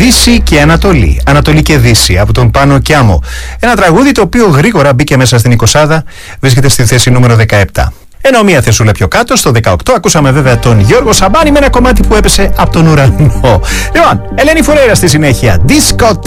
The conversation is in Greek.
Δύση και Ανατολή, Ανατολή και Δύση από τον Πάνο Κιάμο. Ένα τραγούδι το οποίο γρήγορα μπήκε μέσα στην 20, βρίσκεται στη θέση νούμερο 17. Ενώ μία θεσούλα πιο κάτω, στο 18, ακούσαμε βέβαια τον Γιώργο Σαμπάνη με ένα κομμάτι που έπεσε από τον ουρανό. Λοιπόν, Ελένη Φουρέιρα στη συνέχεια. Discotheque.